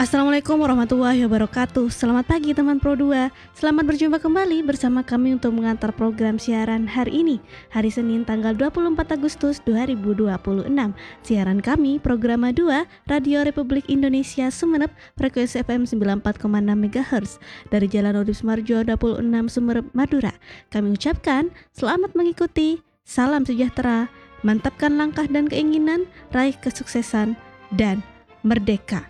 Assalamualaikum warahmatullahi wabarakatuh. Selamat pagi teman Pro 2. Selamat berjumpa kembali bersama kami untuk mengantar program siaran hari ini, hari Senin tanggal 24 Agustus 2026. Siaran kami program 2 Radio Republik Indonesia Sumeneb, frekuensi FM 94,6 MHz dari Jalan Udip Sumarjo 26 Sumeneb, Madura. Kami ucapkan selamat mengikuti, salam sejahtera, mantapkan langkah dan keinginan, raih kesuksesan dan merdeka.